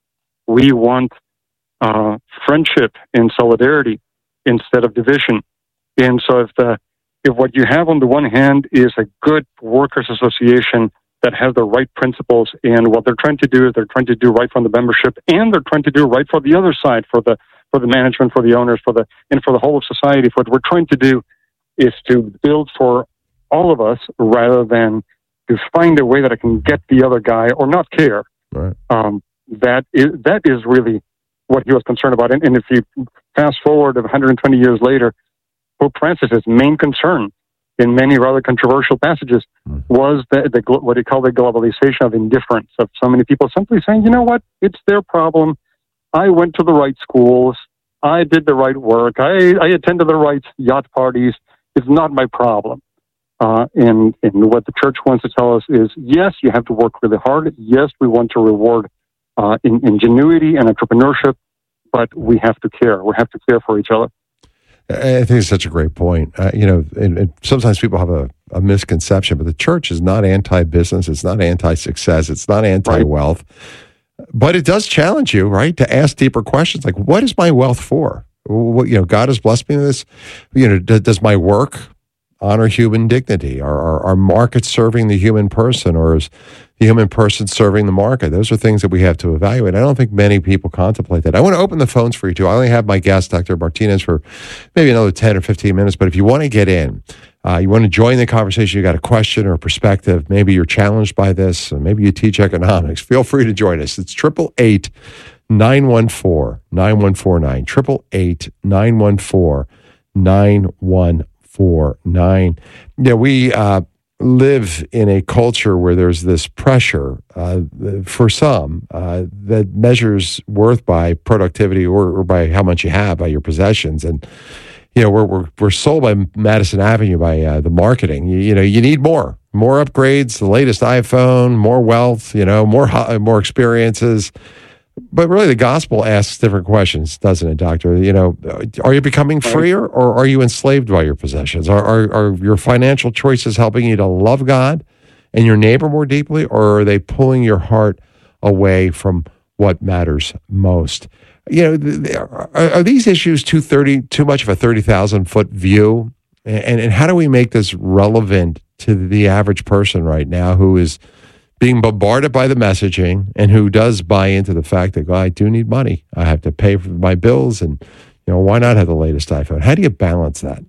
We want uh, friendship and solidarity instead of division. And so if the if what you have on the one hand is a good workers' association that has the right principles, and what they're trying to do is they're trying to do right for the membership, and they're trying to do right for the other side, for the for the management, for the owners, for the and for the whole of society. What we're trying to do is to build for all of us rather than to find a way that I can get the other guy or not care. Right. Um, that is that is really what he was concerned about. And, and if you fast forward one hundred twenty years later, Pope Francis's main concern in many rather controversial passages mm. was the, the what he called the globalization of indifference, of so many people simply saying, you know what, it's their problem. I went to the right schools. I did the right work. I, I attended the right yacht parties. It's not my problem. Uh, and, and what the church wants to tell us is, yes, you have to work really hard. Yes, we want to reward uh, in, ingenuity and entrepreneurship, but we have to care. We have to care for each other. I think it's such a great point. Uh, you know, and, and sometimes people have a, a misconception, but the church is not anti-business. It's not anti-success. It's not anti-wealth. Right. But it does challenge you, right, to ask deeper questions like, what is my wealth for? What, you know, God has blessed me with this. You know, does, does my work honor human dignity? Are, are, are markets serving the human person, or is the human person serving the market? Those are things that we have to evaluate. I don't think many people contemplate that. I want to open the phones for you, too. I only have my guest, Doctor Martinez, for maybe another ten or fifteen minutes, but if you want to get in, uh, you want to join the conversation, you got a question or a perspective, maybe you're challenged by this, maybe you teach economics, feel free to join us. It's eight eight eight, nine one four, nine one four nine, eight eight eight, nine one four, nine one four nine. Yeah, we uh, live in a culture where there's this pressure uh, for some uh, that measures worth by productivity or, or by how much you have, by your possessions. And, you know, we're we're, we're sold by Madison Avenue by uh, the marketing. You, you know, you need more, more upgrades, the latest iPhone, more wealth, you know, more more experiences. But really, the gospel asks different questions, doesn't it, Doctor? You know, are you becoming freer, or are you enslaved by your possessions? Are, are are your financial choices helping you to love God and your neighbor more deeply, or are they pulling your heart away from what matters most? You know, are, are these issues too thirty too much of a thirty thousand foot view? And and how do we make this relevant to the average person right now who is being bombarded by the messaging and who does buy into the fact that, oh, I do need money. I have to pay for my bills, and, you know, why not have the latest iPhone? How do you balance that?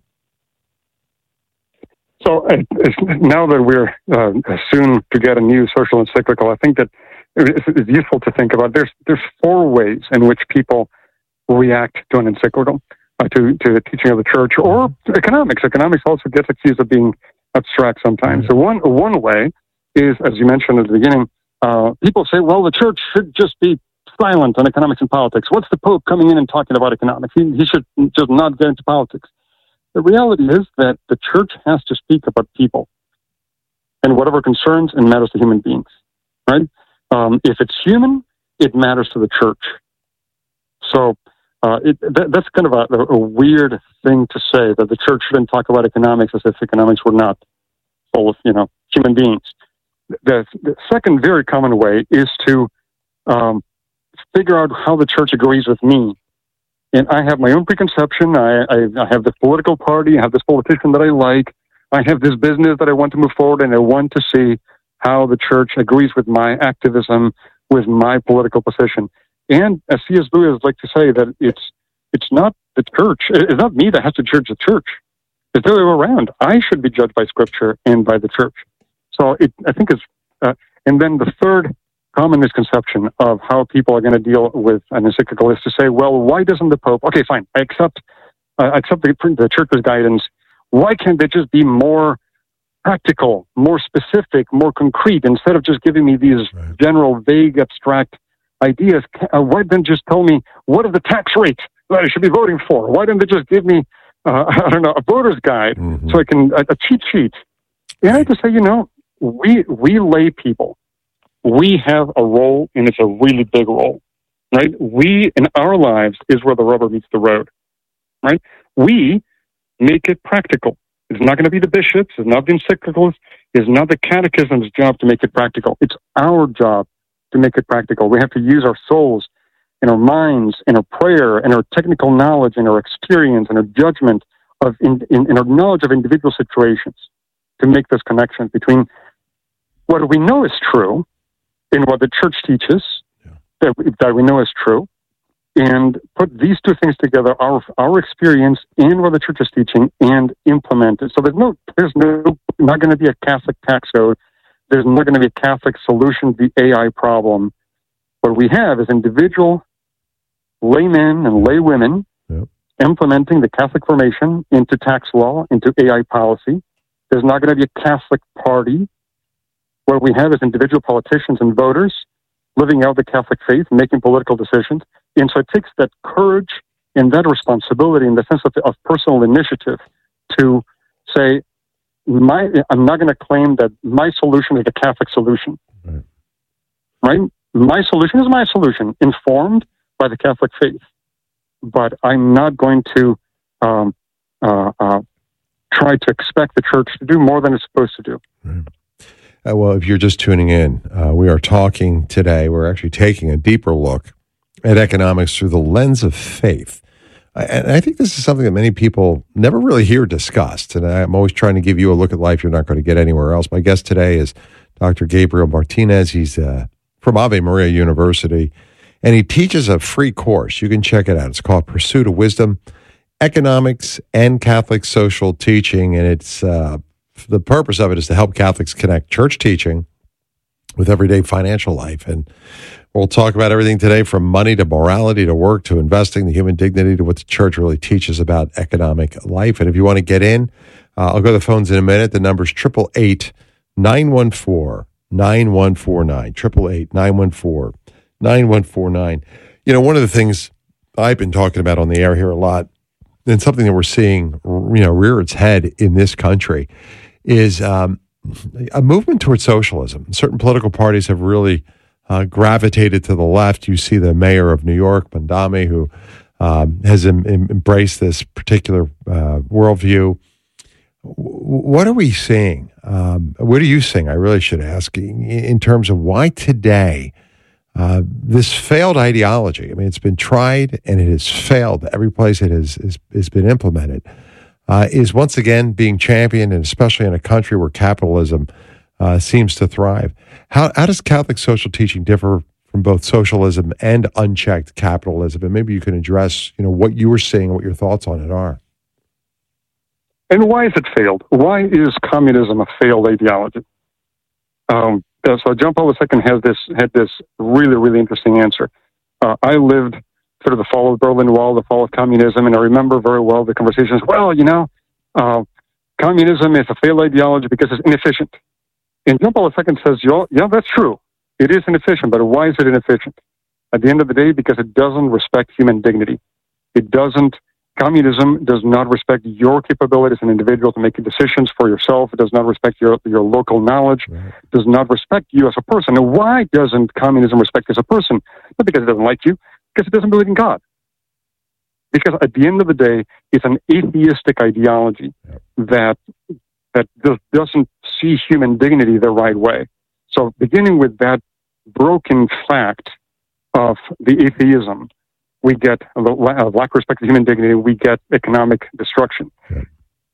So uh, now that we're uh, soon to get a new social encyclical, I think that it's, it's useful to think about. There's there's four ways in which people react to an encyclical, uh, to to the teaching of the church, or economics. Economics also gets accused of being abstract sometimes. So one one way is, as you mentioned at the beginning, uh, people say, well, the church should just be silent on economics and politics. What's the Pope coming in and talking about economics? He, he should just not get into politics. The reality is that the church has to speak about people and whatever concerns and matters to human beings, right? Um, if it's human, it matters to the church. So uh, it, that, that's kind of a, a weird thing to say, that the church shouldn't talk about economics as if economics were not full of, you know, human beings. The, the second very common way is to um, figure out how the church agrees with me. And I have my own preconception. I, I, I have this political party. I have this politician that I like. I have this business that I want to move forward, and I want to see how the church agrees with my activism, with my political position. And as C S Lewis like to say, that it's it's not the church, it's not me that has to judge the church. It's the other way around. I should be judged by Scripture and by the church. So it, I think it's, uh, and then the third common misconception of how people are going to deal with an encyclical is to say, well, why doesn't the Pope, okay, fine, I accept, uh, I accept the, the church's guidance. Why can't they just be more practical, more specific, more concrete, instead of just giving me these right. general, vague, abstract ideas? Uh, why don't just tell me, what is the tax rate that I should be voting for? Why don't they just give me, uh, I don't know, a voter's guide mm-hmm. so I can, a, a cheat sheet? And I have to say, you know, we, we lay people, we have a role, and it's a really big role, right? We, in our lives, is where the rubber meets the road, right? We make it practical. It's not going to be the bishops, it's not the encyclicals, it's not the catechism's job to make it practical. It's our job to make it practical. We have to use our souls and our minds and our prayer and our technical knowledge and our experience and our judgment of in, in, in our knowledge of individual situations to make this connection between what we know is true and what the church teaches yeah. that, that we know is true, and put these two things together, our our experience and what the church is teaching, and implement it. So there's no, there's no, not going to be a Catholic tax code. There's not going to be a Catholic solution to the A I problem. What we have is individual laymen and laywomen yep. implementing the Catholic formation into tax law, into A I policy. There's not going to be a Catholic party. What we have is individual politicians and voters living out the Catholic faith, making political decisions. And so it takes that courage and that responsibility in the sense of, of personal initiative to say, my, I'm not going to claim that my solution is the Catholic solution. Right. right? My solution is my solution, informed by the Catholic faith. But I'm not going to um, uh, uh, try to expect the church to do more than it's supposed to do. Right. Uh, well, if you're just tuning in, uh, we are talking today, we're actually taking a deeper look at economics through the lens of faith. I, and I think this is something that many people never really hear discussed. And I'm always trying to give you a look at life you're not going to get anywhere else. My guest today is Doctor Gabriel Martinez. He's uh, from Ave Maria University, and he teaches a free course. You can check it out. It's called Pursuit of Wisdom, Economics and Catholic Social Teaching. And it's uh, the purpose of it is to help Catholics connect church teaching with everyday financial life. And we'll talk about everything today, from money to morality to work to investing, the human dignity to what the church really teaches about economic life. And if you want to get in, uh, I'll go to the phones in a minute. The number's eight eight eight, nine one four, nine one four nine, eight eight eight, nine one four, nine one four nine. You know, one of the things I've been talking about on the air here a lot, and something that we're seeing, you know, rear its head in this country, is um, a movement towards socialism. Certain political parties have really uh, gravitated to the left. You see the mayor of New York, Mondami, who um, has em- em- embraced this particular uh, worldview. W- what are we seeing? Um, what are you seeing? I really should ask, in, in terms of why today uh, this failed ideology. I mean, it's been tried and it has failed every place it has is, has been implemented. Uh, is once again being championed, and especially in a country where capitalism uh, seems to thrive. How, how does Catholic social teaching differ from both socialism and unchecked capitalism? And maybe you can address, you know, what you were seeing, what your thoughts on it are. And why is it failed? Why is communism a failed ideology? Um, so John Paul the Second has this had this really really interesting answer. Uh, I lived through the fall of the Berlin Wall, the fall of communism, and I remember very well the conversations. Well, you know, uh, communism is a failed ideology because it's inefficient. And John Paul the Second says, yeah, that's true. It is inefficient, but why is it inefficient? At the end of the day, because it doesn't respect human dignity. It doesn't, communism does not respect your capabilities as an individual to make decisions for yourself. It does not respect your, your local knowledge. Right. Does not respect you as a person. And why doesn't communism respect you as a person? Not because it doesn't like you, because it doesn't believe in God. Because at the end of the day, it's an atheistic ideology yep. that that just doesn't see human dignity the right way. So beginning with that broken fact of the atheism, we get a lack of respect for human dignity, we get economic destruction. Yep.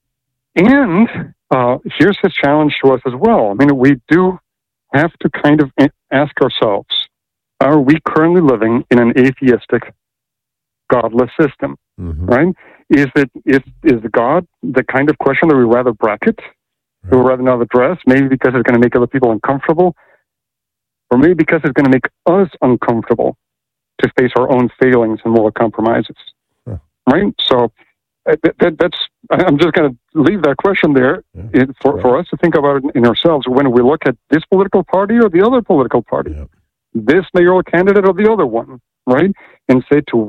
And uh, here's his challenge to us as well. I mean, we do have to kind of ask ourselves, are we currently living in an atheistic, godless system? Mm-hmm. Right? Is it is is God the kind of question that we rather bracket, right. we would rather not address? Maybe because it's going to make other people uncomfortable, or maybe because it's going to make us uncomfortable to face our own failings and moral compromises. Huh. Right? So uh, that, that, that's. I'm just going to leave that question there yeah. it, for right. for us to think about it in ourselves when we look at this political party or the other political party, yeah. this mayoral candidate or the other one, right? And say to